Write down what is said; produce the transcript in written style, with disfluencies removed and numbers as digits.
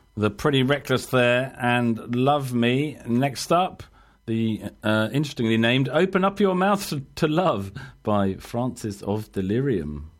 The Pretty Reckless there, and Love Me. Next up, the interestingly named Open Up Your Mouth to Love by Francis of Delirium.